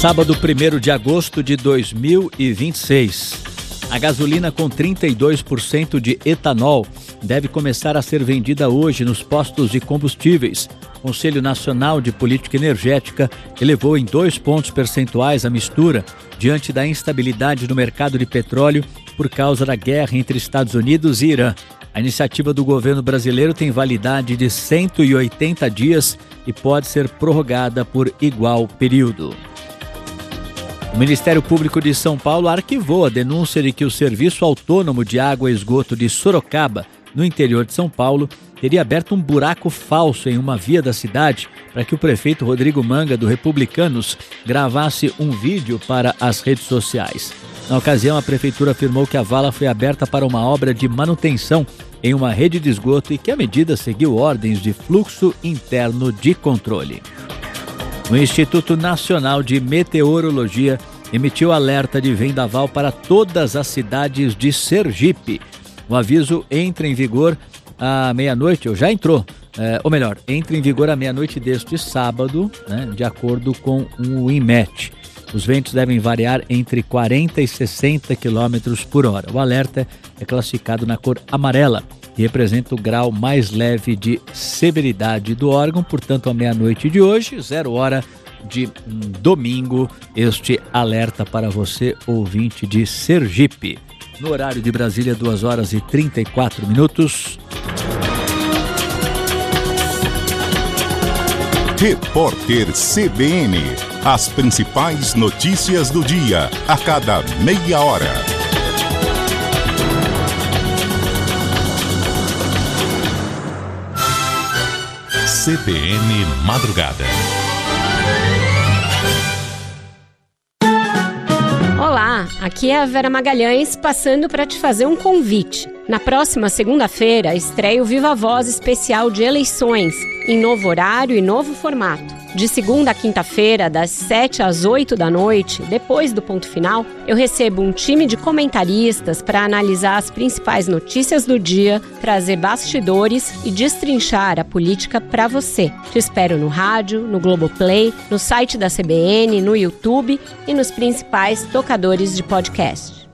Sábado, 1º de agosto de 2026. A gasolina com 32% de etanol deve começar a ser vendida hoje nos postos de combustíveis. O Conselho Nacional de Política Energética elevou em 2 pontos percentuais a mistura diante da instabilidade no mercado de petróleo por causa da guerra entre Estados Unidos e Irã. A iniciativa do governo brasileiro tem validade de 180 dias e pode ser prorrogada por igual período. O Ministério Público de São Paulo arquivou a denúncia de que o Serviço Autônomo de Água e Esgoto de Sorocaba, no interior de São Paulo, teria aberto um buraco falso em uma via da cidade para que o prefeito Rodrigo Manga, do Republicanos, gravasse um vídeo para as redes sociais. Na ocasião, a prefeitura afirmou que a vala foi aberta para uma obra de manutenção em uma rede de esgoto e que a medida seguiu ordens de fluxo interno de controle. O Instituto Nacional de Meteorologia emitiu alerta de vendaval para todas as cidades de Sergipe. O aviso entra em vigor à meia-noite, ou já entrou, entra em vigor à meia-noite deste sábado, de acordo com o INMET. Os ventos devem variar entre 40 e 60 km por hora. O alerta é classificado na cor amarela e representa o grau mais leve de severidade do órgão. Portanto, à meia-noite de hoje, 0 hora de domingo, este alerta para você, ouvinte de Sergipe. No horário de Brasília, 2 horas e 34 minutos. Repórter CBN. As principais notícias do dia, a cada meia hora. CBN Madrugada. Olá, aqui é a Vera Magalhães passando para te fazer um convite. Na próxima segunda-feira estreia o Viva Voz especial de eleições, em novo horário e novo formato. De segunda a quinta-feira, das 7 às 8 da noite, depois do ponto final, eu recebo um time de comentaristas para analisar as principais notícias do dia, trazer bastidores e destrinchar a política para você. Te espero no rádio, no Globoplay, no site da CBN, no YouTube e nos principais tocadores de podcast.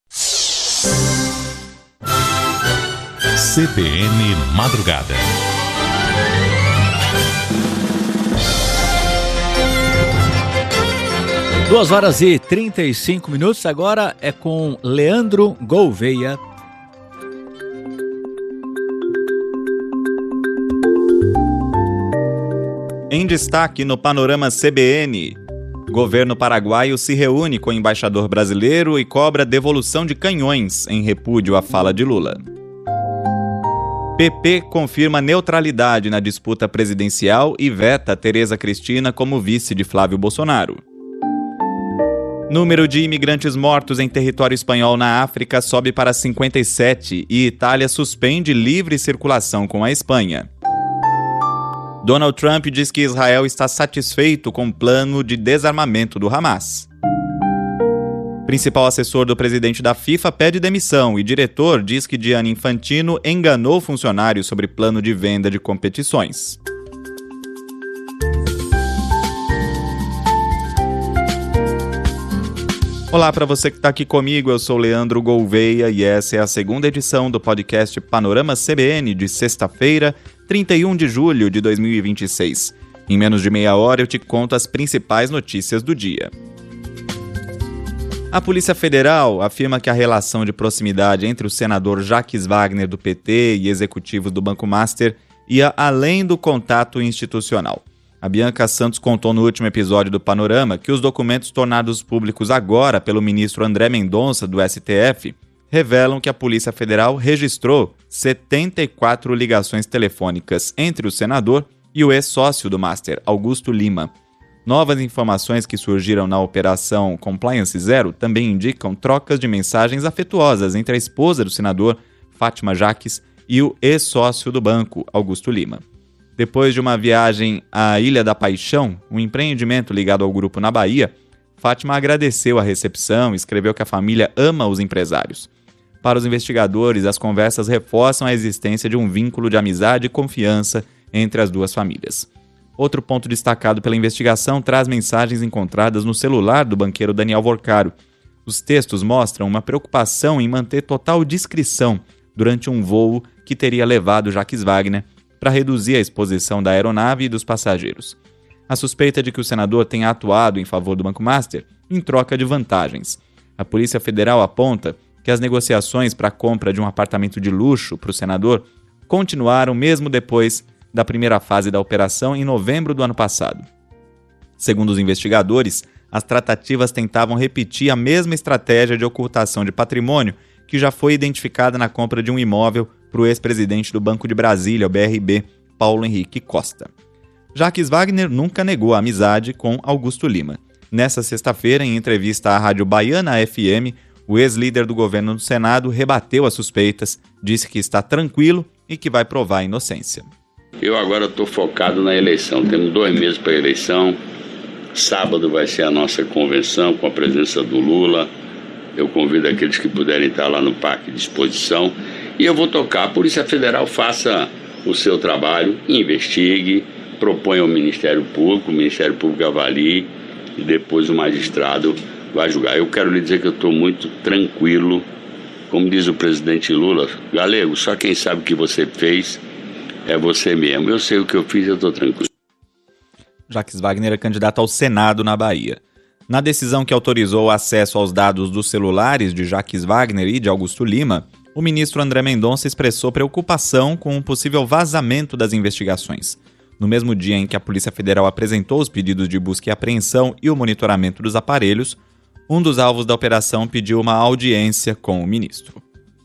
CBN Madrugada. 2 horas e 35 minutos, agora é com Leandro Gouveia. Em destaque no Panorama CBN, governo paraguaio se reúne com o embaixador brasileiro e cobra devolução de canhões em repúdio à fala de Lula. PP confirma neutralidade na disputa presidencial e veta Tereza Cristina como vice de Flávio Bolsonaro. Número de imigrantes mortos em território espanhol na África sobe para 57 e Itália suspende livre circulação com a Espanha. Donald Trump diz que Israel está satisfeito com o plano de desarmamento do Hamas. Principal assessor do presidente da FIFA pede demissão e diretor diz que Gianni Infantino enganou funcionários sobre plano de venda de competições. Olá para você que está aqui comigo, eu sou Leandro Gouveia e essa é a segunda edição do podcast Panorama CBN de sexta-feira, 31 de julho de 2026. Em menos de meia hora eu te conto as principais notícias do dia. A Polícia Federal afirma que a relação de proximidade entre o senador Jacques Wagner do PT e executivos do Banco Master ia além do contato institucional. A Bianca Santos contou no último episódio do Panorama que os documentos tornados públicos agora pelo ministro André Mendonça, do STF, revelam que a Polícia Federal registrou 74 ligações telefônicas entre o senador e o ex-sócio do Master, Augusto Lima. Novas informações que surgiram na Operação Compliance Zero também indicam trocas de mensagens afetuosas entre a esposa do senador, Fátima Jacques, e o ex-sócio do banco, Augusto Lima. Depois de uma viagem à Ilha da Paixão, um empreendimento ligado ao grupo na Bahia, Fátima agradeceu a recepção e escreveu que a família ama os empresários. Para os investigadores, as conversas reforçam a existência de um vínculo de amizade e confiança entre as duas famílias. Outro ponto destacado pela investigação traz mensagens encontradas no celular do banqueiro Daniel Vorcaro. Os textos mostram uma preocupação em manter total discrição durante um voo que teria levado Jacques Wagner para reduzir a exposição da aeronave e dos passageiros. A suspeita de que o senador tenha atuado em favor do Banco Master em troca de vantagens. A Polícia Federal aponta que as negociações para a compra de um apartamento de luxo para o senador continuaram mesmo depois da primeira fase da operação em novembro do ano passado. Segundo os investigadores, as tratativas tentavam repetir a mesma estratégia de ocultação de patrimônio que já foi identificada na compra de um imóvel para o ex-presidente do Banco de Brasília, o BRB, Paulo Henrique Costa. Jacques Wagner nunca negou a amizade com Augusto Lima. Nessa sexta-feira, em entrevista à Rádio Baiana FM, o ex-líder do governo do Senado rebateu as suspeitas, disse que está tranquilo e que vai provar a inocência. Eu agora estou focado na eleição. Temos 2 meses para a eleição. Sábado vai ser a nossa convenção com a presença do Lula. Eu convido aqueles que puderem estar lá no Parque de Exposição. E eu vou tocar. A Polícia Federal faça o seu trabalho, investigue, proponha ao Ministério Público, o Ministério Público avalie e depois o magistrado vai julgar. Eu quero lhe dizer que eu estou muito tranquilo. Como diz o presidente Lula, Galego, só quem sabe o que você fez é você mesmo. Eu sei o que eu fiz, eu estou tranquilo. Jacques Wagner é candidato ao Senado na Bahia. Na decisão que autorizou o acesso aos dados dos celulares de Jacques Wagner e de Augusto Lima, o ministro André Mendonça expressou preocupação com um possível vazamento das investigações. No mesmo dia em que a Polícia Federal apresentou os pedidos de busca e apreensão e o monitoramento dos aparelhos, um dos alvos da operação pediu uma audiência com o ministro.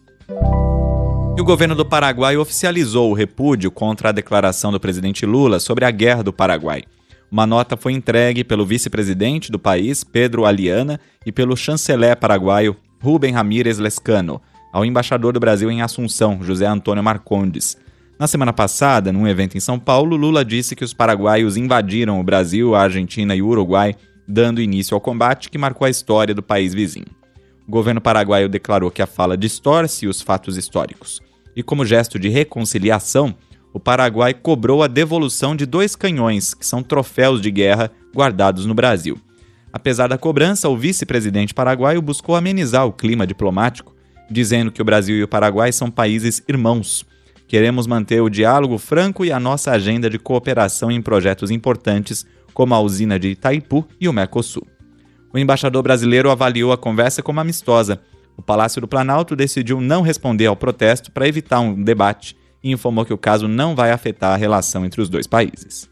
E o governo do Paraguai oficializou o repúdio contra a declaração do presidente Lula sobre a guerra do Paraguai. Uma nota foi entregue pelo vice-presidente do país, Pedro Aliana, e pelo chanceler paraguaio, Rubem Ramírez Lescano, ao embaixador do Brasil em Assunção, José Antônio Marcondes. Na semana passada, num evento em São Paulo, Lula disse que os paraguaios invadiram o Brasil, a Argentina e o Uruguai, dando início ao combate que marcou a história do país vizinho. O governo paraguaio declarou que a fala distorce os fatos históricos. E como gesto de reconciliação, o Paraguai cobrou a devolução de 2 canhões, que são troféus de guerra guardados no Brasil. Apesar da cobrança, o vice-presidente paraguaio buscou amenizar o clima diplomático, dizendo que o Brasil e o Paraguai são países irmãos. Queremos manter o diálogo franco e a nossa agenda de cooperação em projetos importantes, como a usina de Itaipu e o Mercosul. O embaixador brasileiro avaliou a conversa como amistosa. O Palácio do Planalto decidiu não responder ao protesto para evitar um debate e informou que o caso não vai afetar a relação entre os 2 países.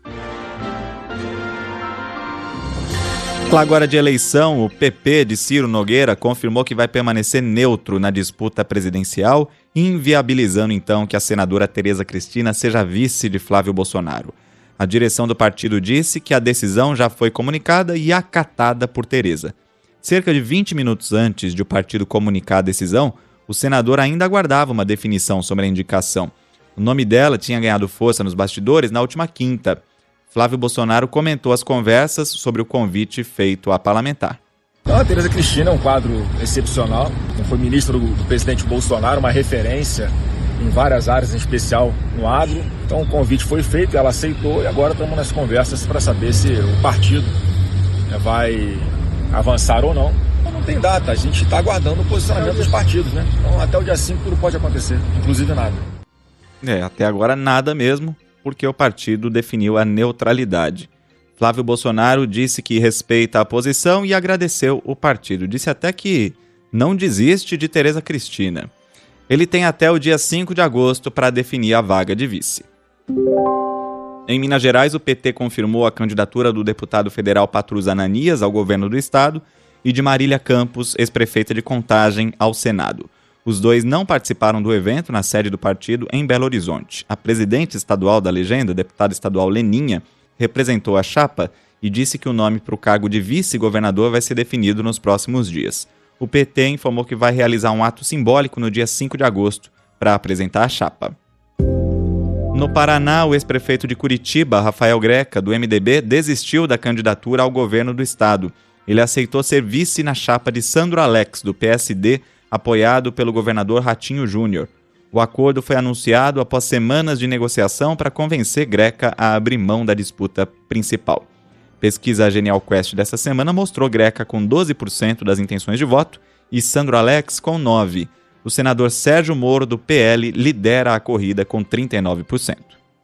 Agora de eleição, o PP de Ciro Nogueira confirmou que vai permanecer neutro na disputa presidencial, inviabilizando então que a senadora Tereza Cristina seja vice de Flávio Bolsonaro. A direção do partido disse que a decisão já foi comunicada e acatada por Tereza. Cerca de 20 minutos antes de o partido comunicar a decisão, o senador ainda aguardava uma definição sobre a indicação. O nome dela tinha ganhado força nos bastidores na última quinta. Flávio Bolsonaro comentou as conversas sobre o convite feito à parlamentar. A Tereza Cristina é um quadro excepcional. Foi ministro do presidente Bolsonaro, uma referência em várias áreas, em especial no agro. Então o convite foi feito, ela aceitou e agora estamos nas conversas para saber se o partido vai avançar ou não. Não tem data, a gente está aguardando o posicionamento dos partidos, né? Então até o dia 5 tudo pode acontecer, inclusive nada. Até agora nada mesmo, porque o partido definiu a neutralidade. Flávio Bolsonaro disse que respeita a posição e agradeceu o partido. Disse até que não desiste de Tereza Cristina. Ele tem até o dia 5 de agosto para definir a vaga de vice. Em Minas Gerais, o PT confirmou a candidatura do deputado federal Patrus Ananias ao governo do estado e de Marília Campos, ex-prefeita de Contagem, ao Senado. Os dois não participaram do evento na sede do partido em Belo Horizonte. A presidente estadual da legenda, deputada estadual Leninha, representou a chapa e disse que o nome para o cargo de vice-governador vai ser definido nos próximos dias. O PT informou que vai realizar um ato simbólico no dia 5 de agosto para apresentar a chapa. No Paraná, o ex-prefeito de Curitiba, Rafael Greca, do MDB, desistiu da candidatura ao governo do estado. Ele aceitou ser vice na chapa de Sandro Alex, do PSD, apoiado pelo governador Ratinho Júnior. O acordo foi anunciado após semanas de negociação para convencer Greca a abrir mão da disputa principal. Pesquisa Genial Quest dessa semana mostrou Greca com 12% das intenções de voto e Sandro Alex com 9%. O senador Sérgio Moro, do PL, lidera a corrida com 39%.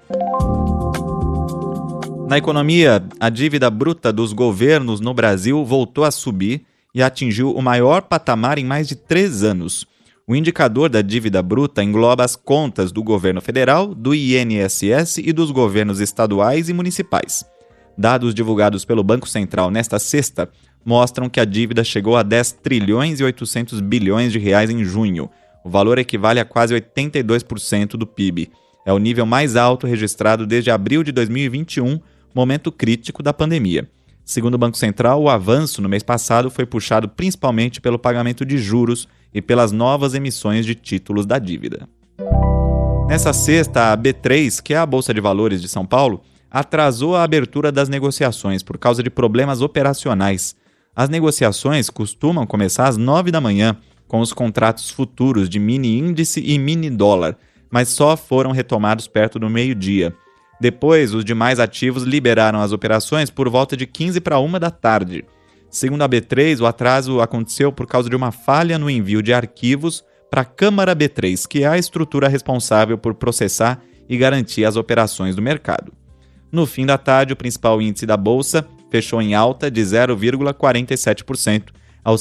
Na economia, a dívida bruta dos governos no Brasil voltou a subir e atingiu o maior patamar em mais de 3 anos. O indicador da dívida bruta engloba as contas do governo federal, do INSS e dos governos estaduais e municipais. Dados divulgados pelo Banco Central nesta sexta mostram que a dívida chegou a 10 trilhões e 800 bilhões de reais em junho. O valor equivale a quase 82% do PIB. É o nível mais alto registrado desde abril de 2021, momento crítico da pandemia. Segundo o Banco Central, o avanço no mês passado foi puxado principalmente pelo pagamento de juros e pelas novas emissões de títulos da dívida. Nessa sexta, a B3, que é a Bolsa de Valores de São Paulo, atrasou a abertura das negociações por causa de problemas operacionais. As negociações costumam começar às 9 da manhã, com os contratos futuros de mini índice e mini dólar, mas só foram retomados perto do meio-dia. Depois, os demais ativos liberaram as operações por volta de 15 para 1 da tarde. Segundo a B3, o atraso aconteceu por causa de uma falha no envio de arquivos para a Câmara B3, que é a estrutura responsável por processar e garantir as operações do mercado. No fim da tarde, o principal índice da Bolsa fechou em alta de 0,47%, aos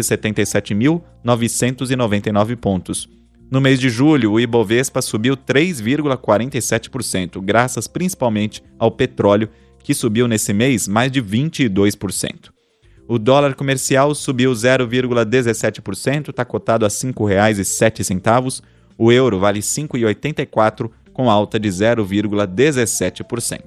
177.999 pontos. No mês de julho, o Ibovespa subiu 3,47%, graças principalmente ao petróleo, que subiu nesse mês mais de 22%. O dólar comercial subiu 0,17%, está cotado a R$ 5,07. O euro vale R$ 5,84, com alta de 0,17%.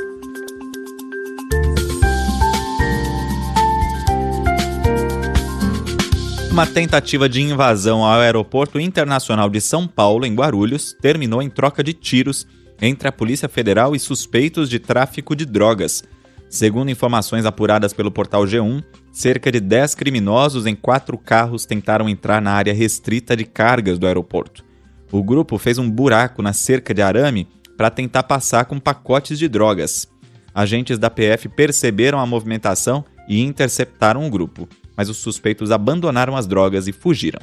Uma tentativa de invasão ao Aeroporto Internacional de São Paulo, em Guarulhos, terminou em troca de tiros entre a Polícia Federal e suspeitos de tráfico de drogas. Segundo informações apuradas pelo portal G1, cerca de 10 criminosos em 4 carros tentaram entrar na área restrita de cargas do aeroporto. O grupo fez um buraco na cerca de arame para tentar passar com pacotes de drogas. Agentes da PF perceberam a movimentação e interceptaram o grupo, mas os suspeitos abandonaram as drogas e fugiram.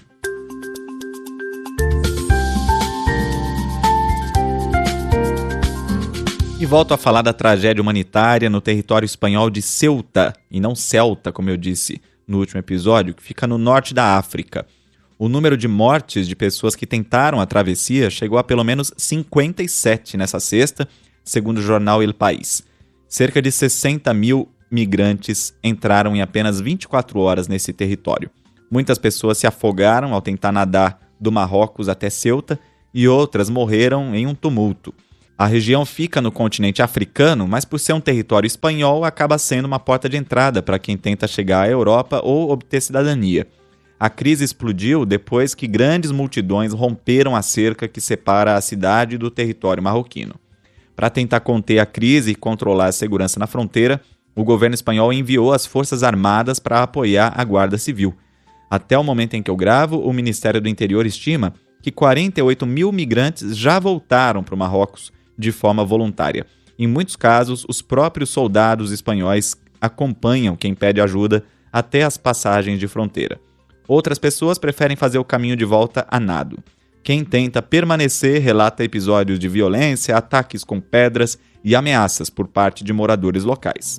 E volto a falar da tragédia humanitária no território espanhol de Ceuta, e não Celta, como eu disse no último episódio, que fica no norte da África. O número de mortes de pessoas que tentaram a travessia chegou a pelo menos 57 nessa sexta, segundo o jornal El País. Cerca de 60 mil migrantes entraram em apenas 24 horas nesse território. Muitas pessoas se afogaram ao tentar nadar do Marrocos até Ceuta e outras morreram em um tumulto. A região fica no continente africano, mas por ser um território espanhol, acaba sendo uma porta de entrada para quem tenta chegar à Europa ou obter cidadania. A crise explodiu depois que grandes multidões romperam a cerca que separa a cidade do território marroquino. Para tentar conter a crise e controlar a segurança na fronteira, o governo espanhol enviou as Forças Armadas para apoiar a Guarda Civil. Até o momento em que eu gravo, o Ministério do Interior estima que 48 mil migrantes já voltaram para o Marrocos de forma voluntária. Em muitos casos, os próprios soldados espanhóis acompanham quem pede ajuda até as passagens de fronteira. Outras pessoas preferem fazer o caminho de volta a nado. Quem tenta permanecer relata episódios de violência, ataques com pedras e ameaças por parte de moradores locais.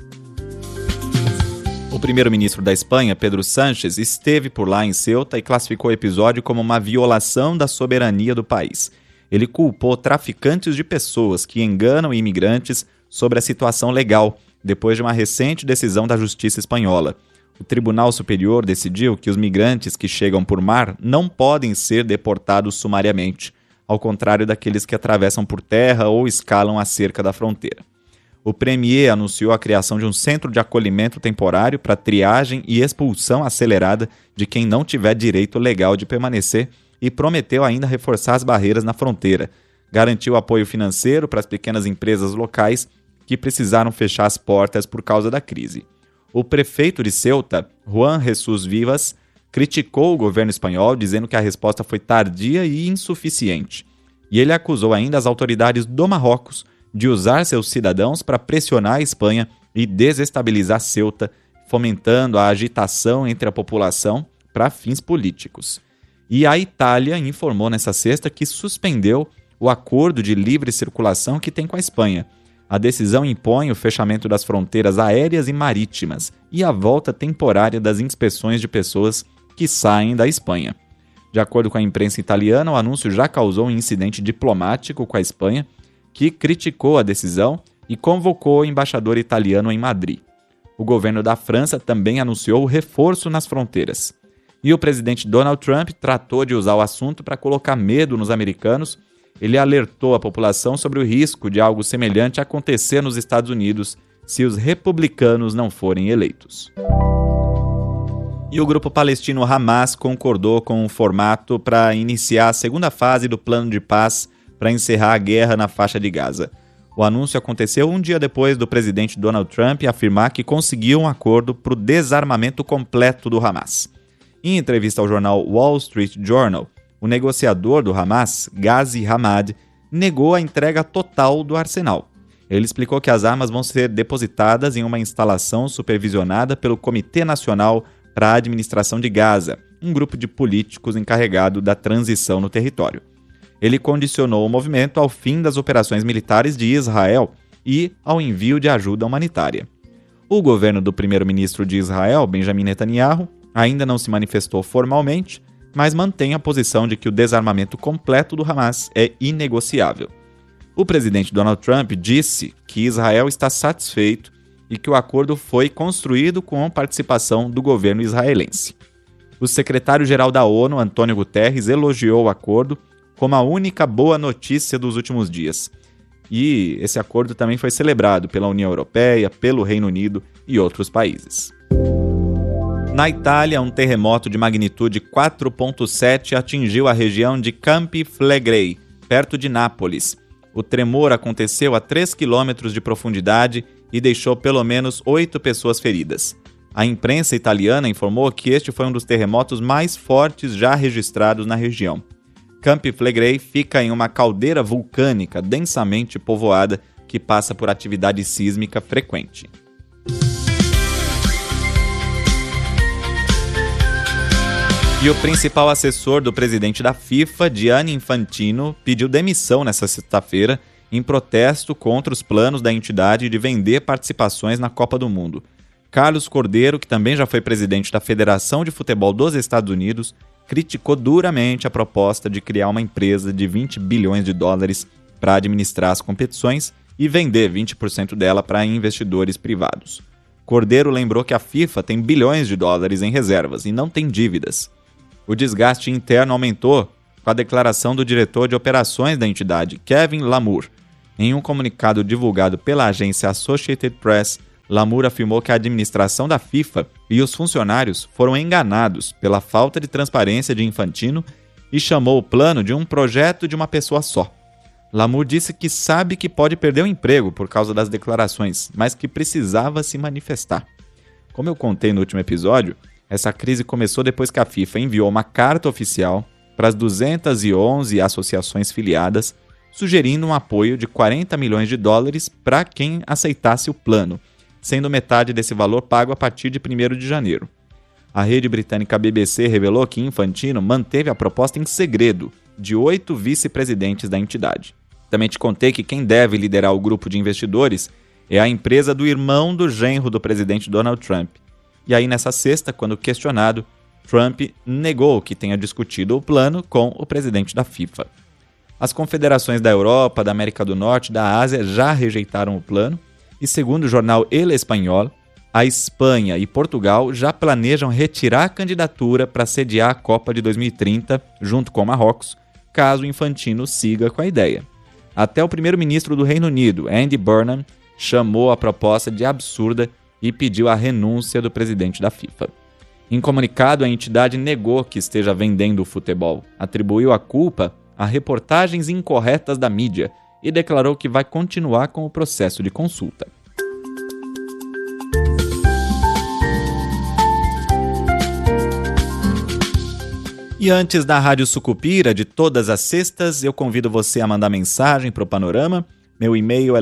O primeiro-ministro da Espanha, Pedro Sánchez, esteve por lá em Ceuta e classificou o episódio como uma violação da soberania do país. Ele culpou traficantes de pessoas que enganam imigrantes sobre a situação legal, depois de uma recente decisão da Justiça espanhola. O Tribunal Superior decidiu que os migrantes que chegam por mar não podem ser deportados sumariamente, ao contrário daqueles que atravessam por terra ou escalam a cerca da fronteira. O premier anunciou a criação de um centro de acolhimento temporário para triagem e expulsão acelerada de quem não tiver direito legal de permanecer e prometeu ainda reforçar as barreiras na fronteira. Garantiu apoio financeiro para as pequenas empresas locais que precisaram fechar as portas por causa da crise. O prefeito de Ceuta, Juan Jesús Vivas, criticou o governo espanhol, dizendo que a resposta foi tardia e insuficiente. e ele acusou ainda as autoridades do Marrocos de usar seus cidadãos para pressionar a Espanha e desestabilizar Ceuta, fomentando a agitação entre a população para fins políticos. E a Itália informou nesta sexta que suspendeu o acordo de livre circulação que tem com a Espanha. A decisão impõe o fechamento das fronteiras aéreas e marítimas e a volta temporária das inspeções de pessoas que saem da Espanha. De acordo com a imprensa italiana, o anúncio já causou um incidente diplomático com a Espanha, que criticou a decisão e convocou o embaixador italiano em Madrid. O governo da França também anunciou o reforço nas fronteiras. E o presidente Donald Trump tratou de usar o assunto para colocar medo nos americanos. Ele alertou a população sobre o risco de algo semelhante acontecer nos Estados Unidos se os republicanos não forem eleitos. E o grupo palestino Hamas concordou com o formato para iniciar a segunda fase do plano de paz para encerrar a guerra na faixa de Gaza. O anúncio aconteceu um dia depois do presidente Donald Trump afirmar que conseguiu um acordo para o desarmamento completo do Hamas. Em entrevista ao jornal Wall Street Journal, o negociador do Hamas, Ghazi Hamad, negou a entrega total do arsenal. Ele explicou que as armas vão ser depositadas em uma instalação supervisionada pelo Comitê Nacional para a Administração de Gaza, um grupo de políticos encarregado da transição no território. Ele condicionou o movimento ao fim das operações militares de Israel e ao envio de ajuda humanitária. O governo do primeiro-ministro de Israel, Benjamin Netanyahu, ainda não se manifestou formalmente, mas mantém a posição de que o desarmamento completo do Hamas é inegociável. O presidente Donald Trump disse que Israel está satisfeito e que o acordo foi construído com a participação do governo israelense. O secretário-geral da ONU, Antônio Guterres, elogiou o acordo como a única boa notícia dos últimos dias. E esse acordo também foi celebrado pela União Europeia, pelo Reino Unido e outros países. Na Itália, um terremoto de magnitude 4.7 atingiu a região de Campi Flegrei, perto de Nápoles. O tremor aconteceu a 3 quilômetros de profundidade e deixou pelo menos 8 pessoas feridas. A imprensa italiana informou que este foi um dos terremotos mais fortes já registrados na região. Campi Flegrei fica em uma caldeira vulcânica densamente povoada que passa por atividade sísmica frequente. E o principal assessor do presidente da FIFA, Gianni Infantino, pediu demissão nesta sexta-feira em protesto contra os planos da entidade de vender participações na Copa do Mundo. Carlos Cordeiro, que também já foi presidente da Federação de Futebol dos Estados Unidos, criticou duramente a proposta de criar uma empresa de 20 bilhões de dólares para administrar as competições e vender 20% dela para investidores privados. Cordeiro lembrou que a FIFA tem bilhões de dólares em reservas e não tem dívidas. O desgaste interno aumentou com a declaração do diretor de operações da entidade, Kevin Lamour. Em um comunicado divulgado pela agência Associated Press, Lamour afirmou que a administração da FIFA e os funcionários foram enganados pela falta de transparência de Infantino e chamou o plano de um projeto de uma pessoa só. Lamour disse que sabe que pode perder o emprego por causa das declarações, mas que precisava se manifestar. Como eu contei no último episódio, essa crise começou depois que a FIFA enviou uma carta oficial para as 211 associações filiadas, sugerindo um apoio de 40 milhões de dólares para quem aceitasse o plano, sendo metade desse valor pago a partir de 1º de janeiro. A rede britânica BBC revelou que Infantino manteve a proposta em segredo de 8 vice-presidentes da entidade. Também te contei que quem deve liderar o grupo de investidores é a empresa do irmão do genro do presidente Donald Trump. E aí, nessa sexta, quando questionado, Trump negou que tenha discutido o plano com o presidente da FIFA. As confederações da Europa, da América do Norte e da Ásia já rejeitaram o plano e, segundo o jornal El Español, a Espanha e Portugal já planejam retirar a candidatura para sediar a Copa de 2030, junto com o Marrocos, caso Infantino siga com a ideia. Até o primeiro-ministro do Reino Unido, Andy Burnham, chamou a proposta de absurda e pediu a renúncia do presidente da FIFA. Em comunicado, a entidade negou que esteja vendendo o futebol, atribuiu a culpa a reportagens incorretas da mídia e declarou que vai continuar com o processo de consulta. E antes da Rádio Sucupira, de todas as sextas, eu convido você a mandar mensagem para o Panorama. Meu e-mail é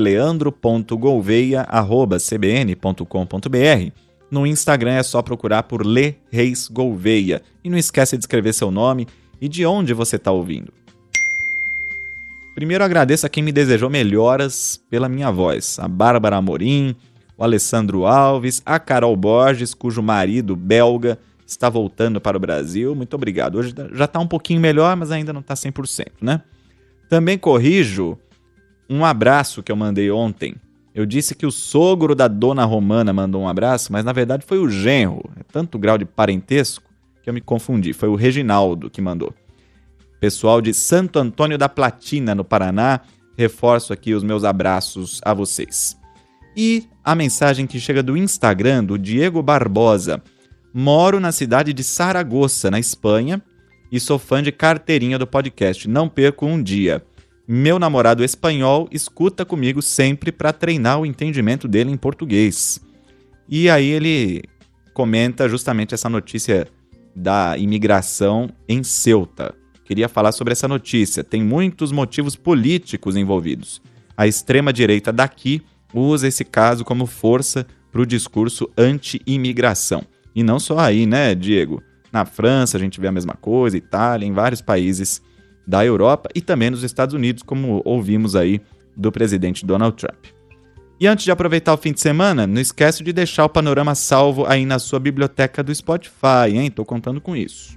leandro.gouveia@cbn.com.br. No Instagram é só procurar por Lê Reis Gouveia. E não esquece de escrever seu nome e de onde você está ouvindo. Primeiro agradeço a quem me desejou melhoras pela minha voz. A Bárbara Amorim, o Alessandro Alves, a Carol Borges, cujo marido belga está voltando para o Brasil. Muito obrigado. Hoje já está um pouquinho melhor, mas ainda não está 100%, né? Também corrijo um abraço que eu mandei ontem. Eu disse que o sogro da dona Romana mandou um abraço, mas na verdade foi o genro. É tanto grau de parentesco que eu me confundi. Foi o Reginaldo que mandou. Pessoal de Santo Antônio da Platina, no Paraná, reforço aqui os meus abraços a vocês. E a mensagem que chega do Instagram, do Diego Barbosa. Moro na cidade de Saragoça, na Espanha, e sou fã de carteirinha do podcast. Não perco um dia. Meu namorado espanhol escuta comigo sempre para treinar o entendimento dele em português. E aí ele comenta justamente essa notícia da imigração em Ceuta. Queria falar sobre essa notícia. Tem muitos motivos políticos envolvidos. A extrema-direita daqui usa esse caso como força para o discurso anti-imigração. E não só aí, né, Diego? Na França a gente vê a mesma coisa, Itália, em vários países da Europa e também nos Estados Unidos, como ouvimos aí do presidente Donald Trump. E antes de aproveitar o fim de semana, não esquece de deixar o Panorama salvo aí na sua biblioteca do Spotify, hein? Tô contando com isso.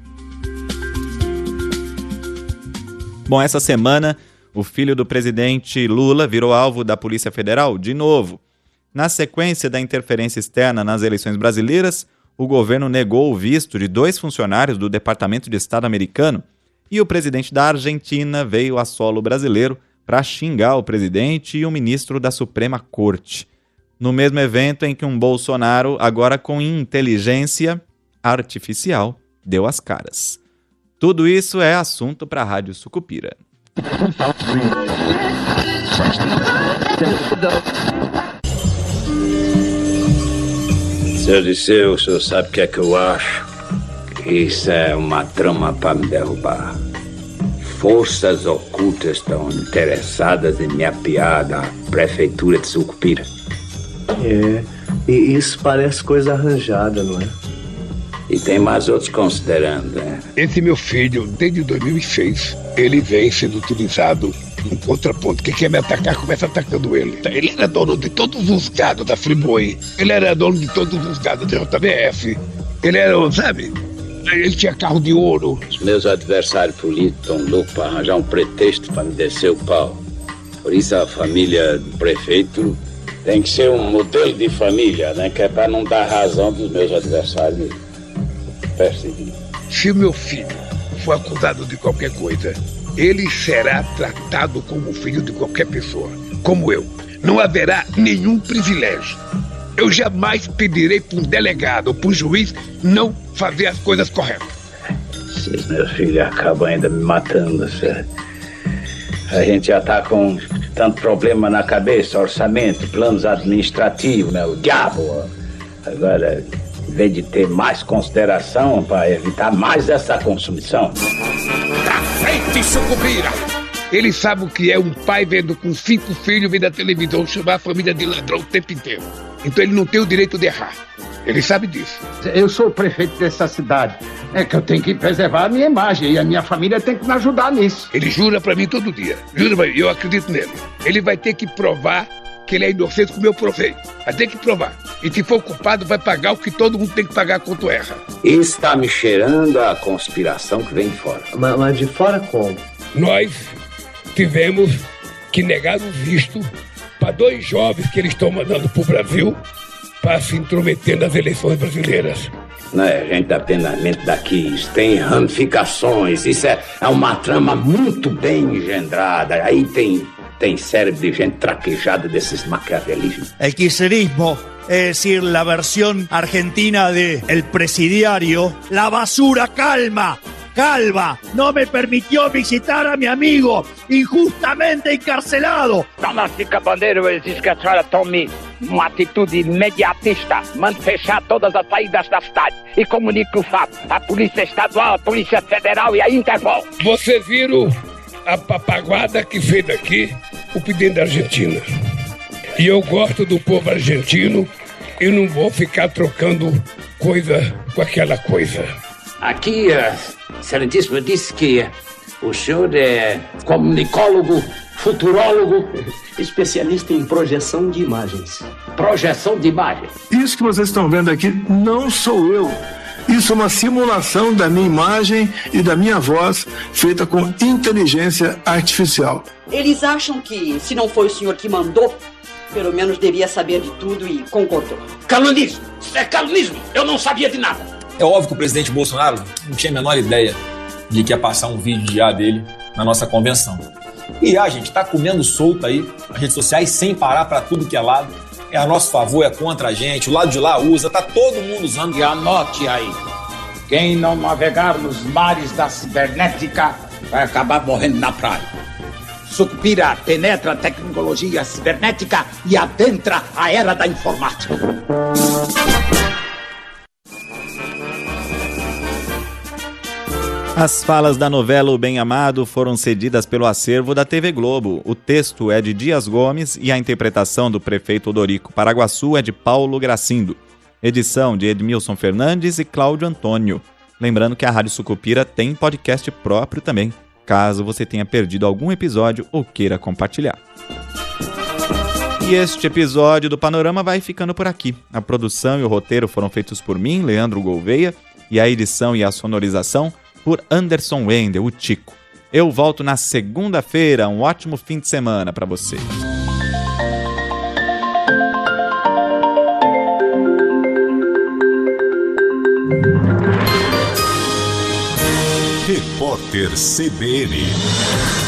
Bom, essa semana o filho do presidente Lula virou alvo da Polícia Federal de novo. Na sequência da interferência externa nas eleições brasileiras, o governo negou o visto de 2 funcionários do Departamento de Estado americano e o presidente da Argentina veio a solo brasileiro para xingar o presidente e o ministro da Suprema Corte. No mesmo evento em que um Bolsonaro, agora com inteligência artificial, deu as caras. Tudo isso é assunto para a Rádio Sucupira. Senhor Disseu, o senhor sabe o que é que eu acho? Isso é uma trama para me derrubar. Forças ocultas estão interessadas em me apiar da prefeitura de Sucupira. E isso parece coisa arranjada, não é? E tem mais outros considerando, né? Esse meu filho, desde 2006, ele vem sendo utilizado em contraponto. Quem quer me atacar, começa atacando ele. Ele era dono de todos os gados da Friboi. Ele era dono de todos os gados da JBF. Ele era, sabe? Ele tinha carro de ouro. Os meus adversários políticos estão loucos para arranjar um pretexto para me descer o pau. Por isso a família do prefeito tem que ser um modelo de família, né? Que é para não dar razão dos meus adversários perseguir. Se o meu filho for acusado de qualquer coisa, ele será tratado como filho de qualquer pessoa, como eu. Não haverá nenhum privilégio. Eu jamais pedirei para um delegado ou para um juiz não fazer as coisas corretas. Esses meus filhos acabam ainda me matando, sério. A gente já está com tanto problema na cabeça, orçamento, planos administrativos, né? O diabo. Agora, em vez de ter mais consideração para evitar mais essa consumição. Pra frente, Sucupira! Ele sabe o que é um pai vendo com 5 filhos vendo a televisão chamar a família de ladrão o tempo inteiro. Então ele não tem o direito de errar. Ele sabe disso. Eu sou o prefeito dessa cidade. É que eu tenho que preservar a minha imagem e a minha família tem que me ajudar nisso. Ele jura pra mim todo dia. Jura pra mim, eu acredito nele. Ele vai ter que provar que ele é inocente como eu provei. Vai ter que provar. E se for culpado, vai pagar o que todo mundo tem que pagar quando erra. Isso está me cheirando a conspiração que vem de fora. Mas de fora como? Nós tivemos que negar o visto para 2 jovens que eles estão mandando pro Brasil para se intrometer nas eleições brasileiras. Não é, a gente apenas daqui, isso tem ramificações, isso é uma trama muito bem engendrada. Aí tem cérebro de gente traquejada desses maquiavelismos. El kirchnerismo, es decir, la versión argentina de El Presidiario, la basura calva, no me permitió visitar a mi amigo injustamente encarcelado. Damas de Cabandeiro, eles dizem que a senhora tome uma atitude imediatista, mande fechar todas as saídas da cidade e comunique o fato à Polícia Estadual, à Polícia Federal e à Interpol. Vocês viram a papaguada que fez daqui o presidente da Argentina. E eu gosto do povo argentino e não vou ficar trocando coisa com aquela coisa. Aqui, excelentíssimo, disse que o senhor é comunicólogo, futurólogo, Especialista em projeção de imagens. projeção de imagem. Isso que vocês estão vendo aqui não sou eu. Isso é uma simulação da minha imagem e da minha voz feita com inteligência artificial. Eles acham que, se não foi o senhor que mandou, pelo menos devia saber de tudo e concordou. Calunismo! Isso é calunismo! Eu não sabia de nada! É óbvio que o presidente Bolsonaro não tinha a menor ideia de que ia passar um vídeo de IA dele na nossa convenção. E a gente tá comendo solto aí nas redes sociais sem parar para tudo que é lado. É a nosso favor, é contra a gente, o lado de lá usa, tá todo mundo usando. E anote aí, quem não navegar nos mares da cibernética vai acabar morrendo na praia. Sucupira penetra a tecnologia cibernética e adentra a era da informática. As falas da novela O Bem Amado foram cedidas pelo acervo da TV Globo. O texto é de Dias Gomes e a interpretação do prefeito Odorico Paraguaçu é de Paulo Gracindo. Edição de Edmilson Fernandes e Cláudio Antônio. Lembrando que a Rádio Sucupira tem podcast próprio também, caso você tenha perdido algum episódio ou queira compartilhar. E este episódio do Panorama vai ficando por aqui. A produção e o roteiro foram feitos por mim, Leandro Gouveia, e a edição e a sonorização por Anderson Wendel, o Tico. Eu volto na segunda-feira. Um ótimo fim de semana para você. Repórter CBN.